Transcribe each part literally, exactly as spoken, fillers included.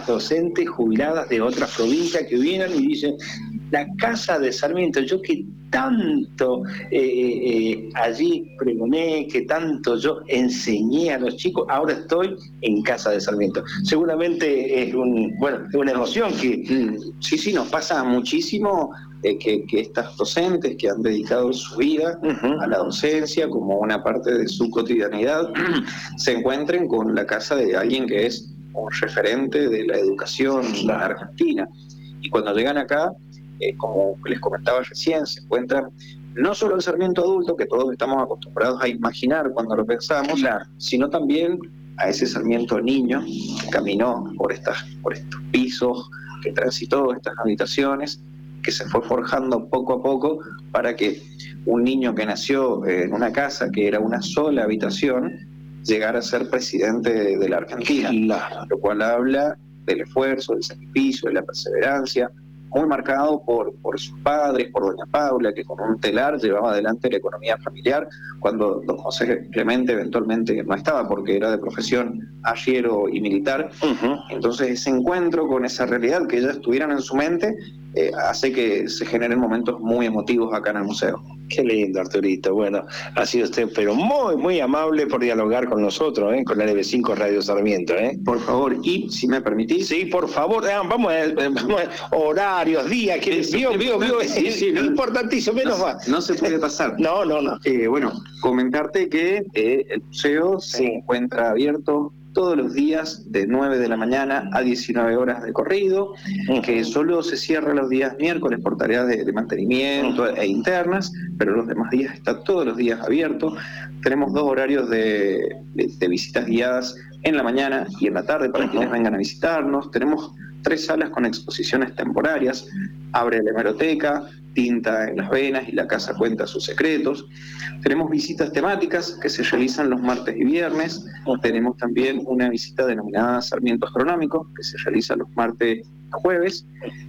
personas docentes jubiladas de otras provincias que vienen y dicen, la Casa de Sarmiento, yo que tanto eh, eh, allí pregoné, que tanto yo enseñé a los chicos, ahora estoy en Casa de Sarmiento. Seguramente es un, bueno, una emoción que... Sí, sí, nos pasa muchísimo eh, que, que estas docentes que han dedicado su vida uh-huh. a la docencia como una parte de su cotidianidad se encuentren con la casa de alguien que es un referente de la educación en la Argentina. Y cuando llegan acá, Eh, como les comentaba recién, se encuentran no solo el Sarmiento adulto, que todos estamos acostumbrados a imaginar cuando lo pensamos, claro, sino también a ese Sarmiento niño que caminó por, estas, por estos pisos, que transitó estas habitaciones, que se fue forjando poco a poco para que un niño que nació en una casa que era una sola habitación llegara a ser presidente de, de la Argentina, claro, lo cual habla del esfuerzo, del sacrificio, de la perseverancia, muy marcado por, por sus padres, por doña Paula, que con un telar llevaba adelante la economía familiar, cuando don José Clemente eventualmente no estaba, porque era de profesión arriero y militar. Uh-huh. Entonces ese encuentro con esa realidad que ellas tuvieran en su mente eh, hace que se generen momentos muy emotivos acá en el museo. Qué lindo, Arturito. Bueno, ha sido usted pero muy, muy amable por dialogar con nosotros, ¿eh? Con L B cinco Radio Sarmiento, ¿eh? Por favor, y si me permitís. Sí, por favor, eh, vamos, a, vamos a horarios, días, que sí, vio, sí, vio, vio, sí, es sí, no, importantísimo, menos no, va. No se puede pasar. No, no, no. Eh, bueno, comentarte que eh, el museo sí. se encuentra abierto todos los días de nueve de la mañana a diecinueve horas de corrido, uh-huh. que solo se cierra los días miércoles por tareas de, de mantenimiento uh-huh. e internas, pero los demás días está todos los días abierto. Tenemos dos horarios de, de, de visitas guiadas en la mañana y en la tarde para uh-huh. quienes vengan a visitarnos. Tenemos tres salas con exposiciones temporarias, abre la hemeroteca, tinta en las venas y la casa cuenta sus secretos. Tenemos visitas temáticas que se realizan los martes y viernes. Tenemos también una visita denominada Sarmiento Astronómico que se realiza los martes y jueves.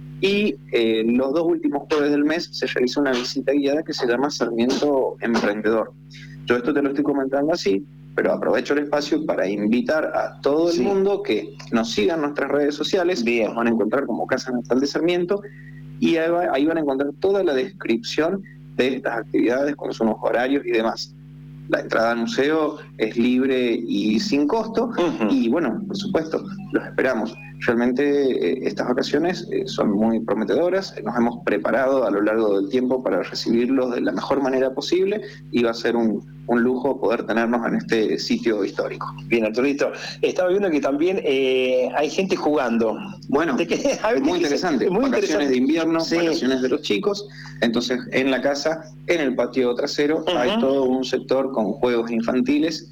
Y eh, los dos últimos jueves del mes se realiza una visita guiada que se llama Sarmiento Emprendedor. Yo esto te lo estoy comentando así, pero aprovecho el espacio para invitar a todo el sí. mundo que nos sigan en nuestras redes sociales. Bien. Nos van a encontrar como Casa Natal de Sarmiento y ahí, va, ahí van a encontrar toda la descripción de estas actividades con sus horarios y demás. La entrada al museo es libre y sin costo uh-huh. y bueno, por supuesto, los esperamos. Realmente eh, estas vacaciones eh, son muy prometedoras, nos hemos preparado a lo largo del tiempo para recibirlos de la mejor manera posible y va a ser un, un lujo poder tenernos en este sitio histórico. Bien, Arturito, estaba viendo que también eh, hay gente jugando. Bueno, ¿De qué? A ver, muy interesante, muy vacaciones interesante. de invierno, sí. vacaciones de los chicos, entonces en la casa, en el patio trasero, uh-huh. hay todo un sector con juegos infantiles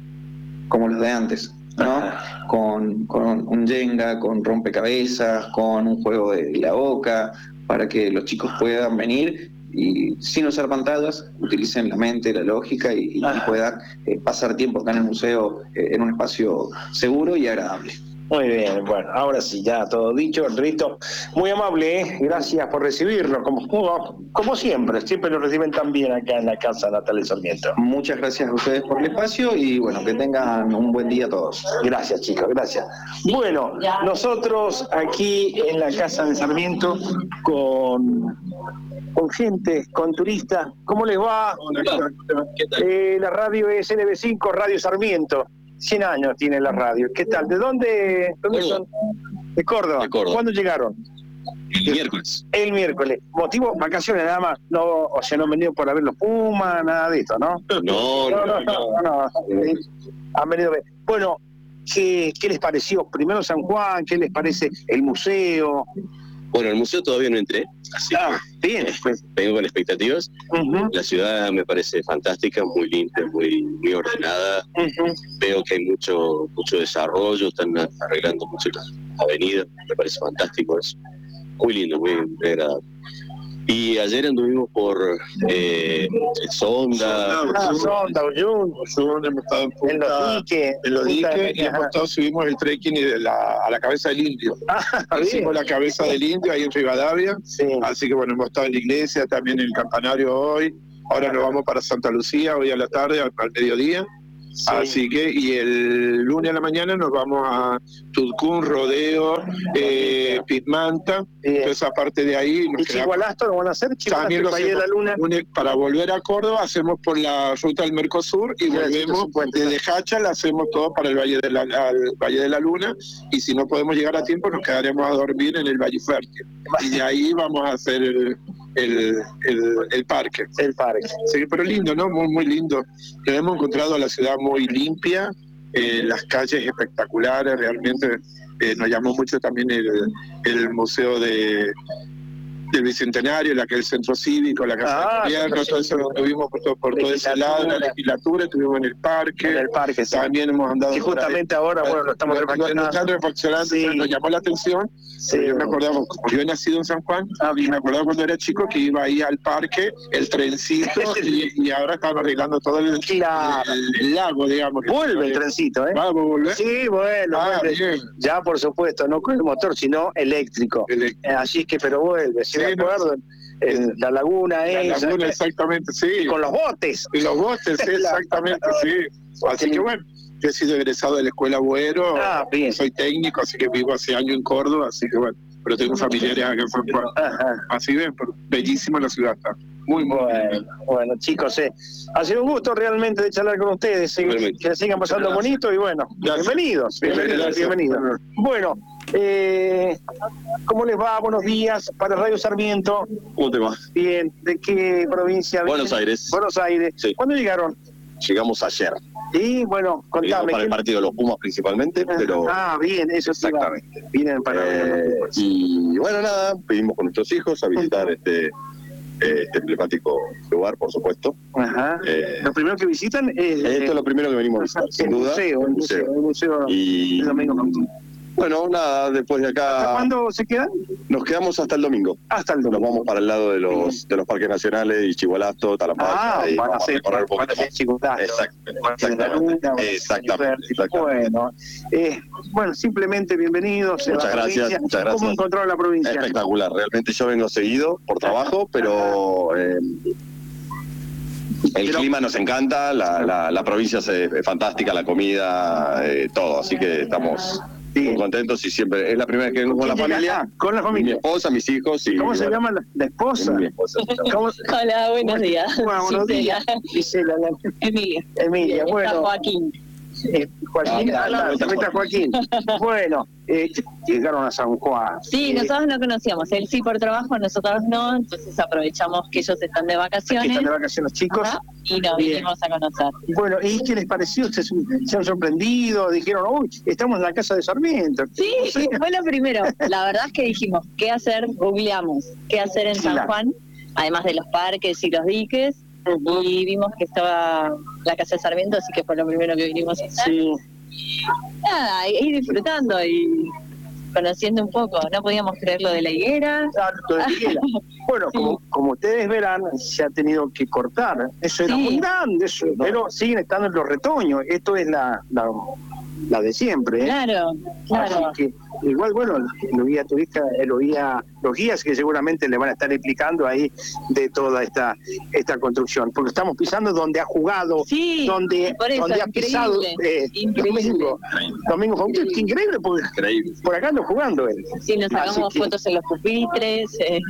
como los de antes, ¿no? Con, con un Jenga, con rompecabezas, con un juego de la boca, para que los chicos puedan venir y sin usar pantallas, utilicen la mente, la lógica y, y puedan eh, pasar tiempo acá en el museo eh, en un espacio seguro y agradable. Muy bien, bueno, ahora sí, ya todo dicho, Arturito, muy amable, ¿eh? Gracias por recibirnos, como, como, como siempre, siempre lo reciben tan bien acá en la Casa Natal de Sarmiento. Muchas gracias a ustedes por el espacio y bueno, que tengan un buen día todos. Gracias, chicos, gracias. Bueno, nosotros aquí en la Casa de Sarmiento con, con gente, con turistas, ¿cómo les va? Hola, ¿qué tal? Eh, la radio es L B cinco Radio Sarmiento. cien años tiene la radio. ¿Qué tal? ¿De dónde, dónde son? De Córdoba. De Córdoba. ¿Cuándo llegaron? El miércoles. El miércoles. ¿Motivo? Vacaciones nada más. No, o sea, no han venido por a ver los Pumas, nada de esto, ¿no? No, no, no. no, no, no, no. Han venido a ver. Bueno, ¿qué, ¿qué les pareció? Primero San Juan, ¿qué les parece el museo? Bueno, el museo todavía no entré, así ah, que bien. Pues, vengo con expectativas. Uh-huh. La ciudad me parece fantástica, muy limpia, muy, muy ordenada. Uh-huh. Veo que hay mucho mucho desarrollo, están arreglando mucho las avenidas, me parece fantástico eso. Muy lindo, muy, muy agradable. Y ayer anduvimos por eh, Sonda, ah, Sonda, Uyun, hemos estado en Punta, en los diques, en los diques y hemos estado, subimos el trekking y de la, a la cabeza del Indio. Ah, hicimos la cabeza del Indio ahí en Rivadavia, sí. Así que bueno, hemos estado en la iglesia, también en el campanario hoy, ahora nos vamos para Santa Lucía, hoy a la tarde, al, al mediodía, Sí. Así que, y el lunes a la mañana nos vamos a Tudcún, Rodeo, eh, Pitmanta, eh, toda esa parte de ahí. ¿Y Chihualasto lo van a hacer? También lo Valle de la Luna. Lunes, para volver a Córdoba hacemos por la ruta del Mercosur y volvemos desde Hacha, la hacemos todo para el Valle de la, al Valle de la Luna, y si no podemos llegar a tiempo nos quedaremos a dormir en el Valle Fértil. Y de ahí vamos a hacer el, el, el, el parque. El parque. Sí, pero lindo, ¿no? Muy, muy lindo. Nos hemos encontrado a la ciudad muy limpia, eh, las calles espectaculares, realmente eh, nos llamó mucho también el, el museo de del Bicentenario, la que es el centro cívico, la casa ah, de gobierno, todo eso lo tuvimos por todo, por todo ese lado, la legislatura, estuvimos en el parque, en el parque sí. También hemos andado y justamente ahora, bueno, lo estamos refaccionando, refaccionando sí. Nos llamó la atención, sí, yo me acordaba, como yo he nacido en San Juan, ah, y me acordaba cuando era chico que iba ahí al parque, el trencito, y, y ahora están arreglando todo el, claro. el, el lago, digamos. Vuelve el trencito, ¿eh? ¿Va a volver? Sí, bueno, ah, vuelve. Ya por supuesto, no con el motor, sino eléctrico, eléctrico. Eh, así es que, pero vuelve, sí, me acuerdo, el, la laguna la esa. La laguna, exactamente, sí. Y con los botes. Y los botes, sí, exactamente, sí. Así que bueno, yo he sido egresado de la Escuela Boero, ah, bien. Soy técnico, así que vivo hace años en Córdoba, así que bueno, pero tengo familiares acá en San Juan. Así ven, pero bellísima la ciudad está. Muy, muy bueno, bien. Bueno, chicos, eh, ha sido un gusto realmente de charlar con ustedes, eh, que sigan pasando bonito y bueno, bienvenidos, bienvenidos, bienvenidos. Bueno, eh, ¿cómo les va? Buenos días para Radio Sarmiento. ¿Cómo te va? Bien, ¿de qué provincia? Buenos Aires. Buenos Aires. Sí. ¿Cuándo llegaron? Llegamos ayer. Y bueno, contame. Para el partido de los Pumas principalmente, pero... Ah, bien, eso sí. Exactamente. Vienen para... Eh, y bueno, nada, vinimos con nuestros hijos a visitar este... este emblemático lugar, por supuesto. Ajá. Eh, lo primero que visitan es... Esto es lo primero que venimos a visitar, sin el duda. Museo, el museo, el museo. Y... El domingo. Bueno, nada, después de acá... ¿Hasta cuándo se quedan? Nos quedamos hasta el domingo. Hasta el domingo. Nos vamos para el lado de los de los parques nacionales, y Chihualasto, Talampaya. Ah, y van a hacer recorrer un poquito más. Chihualasto. Exactamente. Exactamente. Exactamente. Bueno, eh, bueno, simplemente bienvenidos. Muchas gracias, muchas gracias. ¿Cómo encontraron la provincia? Espectacular, realmente yo vengo seguido por trabajo, pero... Eh, el Pero, clima nos encanta, la, la, la provincia es, es fantástica, la comida, eh, todo, así que estamos sí. muy contentos y siempre es la primera vez que vengo con la familia. Acá? Con la familia. Mi esposa, mis hijos y... ¿Cómo se bueno, llama la, la esposa? Mi esposa. ¿Cómo? Hola, buenos días. Bueno, buenos días. Gisela. Emilia. Emilia, bueno. Está Joaquín. Eh, Joaquín, ah, claro, también está Joaquín. Bueno, eh, llegaron a San Juan. Sí, eh, nosotros no conocíamos. Él sí por trabajo, nosotros no. Entonces aprovechamos que ellos están de vacaciones. Están de vacaciones, chicos. Ajá, y nos Bien. vinimos a conocer. Bueno, ¿y qué les pareció? ¿Ustedes se han sorprendido? Dijeron, uy, estamos en la casa de Sarmiento. Sí, sí, fue lo primero. La verdad es que dijimos, ¿qué hacer? Googleamos. ¿Qué hacer en San claro. Juan? Además de los parques y los diques. Y vimos que estaba la casa de Sarmiento, así que fue lo primero que vinimos a hacer. Sí. Y nada, ir disfrutando y conociendo un poco. No podíamos creer lo de la higuera. Claro, lo de la higuera. Bueno, sí. como, como ustedes verán, se ha tenido que cortar. Eso era sí. muy grande, eso, ¿no? Pero siguen estando en los retoños. Esto es la, la, la de siempre. ¿eh? Claro, claro. Así que, igual, bueno, lo guía turista, lo guía, los guías que seguramente le van a estar explicando ahí de toda esta esta construcción, porque estamos pisando donde ha jugado, sí, donde, eso, donde ha pisado eh, Domingo. Domingo fue un increíble, porque increíble. Por acá ando jugando él. Sí, nos sacamos que... fotos en los pupitres. Eh.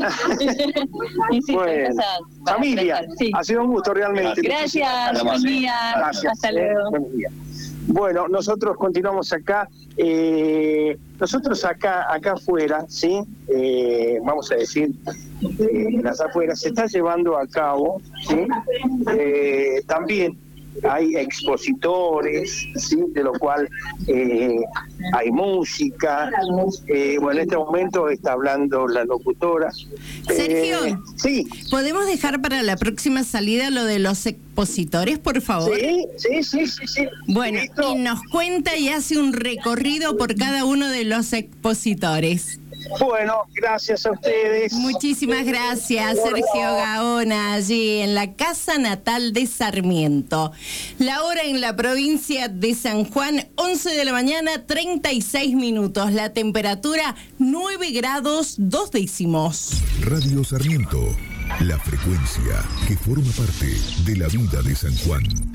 y sí, bueno, cosas familia, sí. Ha sido un gusto realmente. Gracias, buen día. Gracias. Hasta luego. Buen día. Bueno, nosotros continuamos acá, eh, nosotros acá acá afuera, ¿sí? Eh, vamos a decir, eh, en las afueras se está llevando a cabo, ¿sí? Eh, también hay expositores, ¿sí? De lo cual eh, hay música. Eh, bueno, en este momento está hablando la locutora. Sergio, eh, sí. ¿Podemos dejar para la próxima salida lo de los expositores, por favor? Sí, sí, sí, sí. sí. Bueno, ¿listo? Y nos cuenta y hace un recorrido por cada uno de los expositores. Bueno, gracias a ustedes. Muchísimas gracias, Sergio Gaona, allí en la casa natal de Sarmiento. La hora en la provincia de San Juan, once de la mañana, treinta y seis minutos. La temperatura, nueve grados, dos décimos. Radio Sarmiento, la frecuencia que forma parte de la vida de San Juan.